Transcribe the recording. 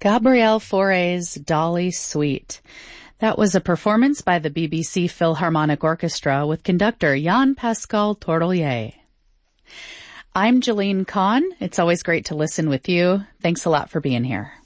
Gabrielle Fauré's Dolly Suite. That was a performance by the BBC Philharmonic Orchestra with conductor Jan-Pascal Tourtellier. I'm Jalene Kahn. It's always great to listen with you. Thanks a lot for being here.